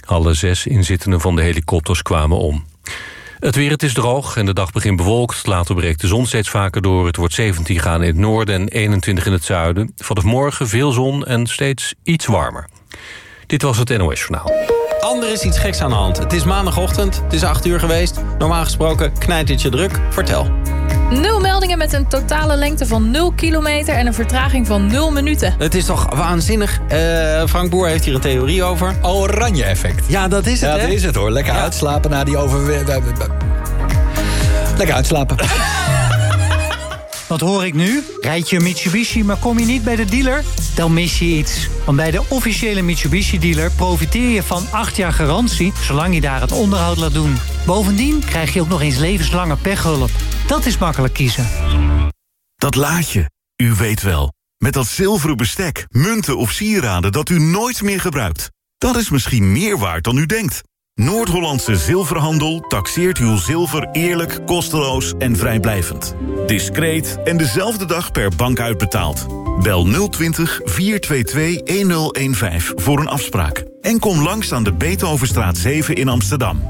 Alle 6 inzittenden van de helikopters kwamen om. Het weer, het is droog en de dag begint bewolkt. Later breekt de zon steeds vaker door. Het wordt 17 graden in het noorden en 21 in het zuiden. Vanaf morgen veel zon en steeds iets warmer. Dit was het NOS Journaal. Er is iets geks aan de hand. Het is maandagochtend, het is 8 uur geweest. Normaal gesproken knijt het je druk. Vertel. 0 meldingen met een totale lengte van 0 kilometer... en een vertraging van 0 minuten. Het is toch waanzinnig? Frank Boer heeft hier een theorie over. Oranje effect. Ja, dat is het, Ja, hè? dat is het, hoor. Lekker uitslapen na die Lekker uitslapen. Wat hoor ik nu? Rijd je een Mitsubishi, maar kom je niet bij de dealer? Dan mis je iets. Want bij de officiële Mitsubishi-dealer profiteer je van 8 jaar garantie... zolang je daar het onderhoud laat doen. Bovendien krijg je ook nog eens levenslange pechhulp. Dat is makkelijk kiezen. Dat laadje, u weet wel. Met dat zilveren bestek, munten of sieraden dat u nooit meer gebruikt. Dat is misschien meer waard dan u denkt. Noord-Hollandse Zilverhandel taxeert uw zilver eerlijk, kosteloos en vrijblijvend. Discreet en dezelfde dag per bank uitbetaald. Bel 020 422 1015 voor een afspraak. En kom langs aan de Beethovenstraat 7 in Amsterdam.